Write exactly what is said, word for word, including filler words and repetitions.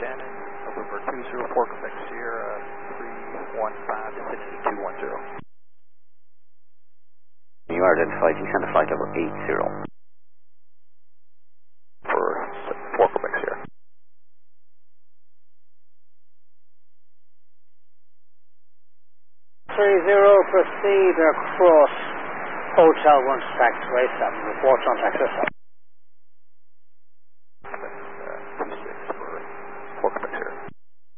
Shannon, November two zero four, Quebec Sierra, three one five six two one zero. You are identified, you send a flight over eight zero. For four Quebec Sierra. three zero, proceed across Hotel one taxiway seven, report on taxi seven.